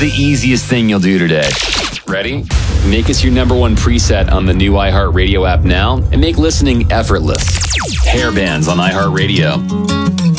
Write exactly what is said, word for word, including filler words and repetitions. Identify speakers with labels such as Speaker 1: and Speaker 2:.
Speaker 1: the easiest thing you'll do today. Ready? Make us your number one preset on the new iHeartRadio app now and make listening effortless. Hair bands on iHeartRadio.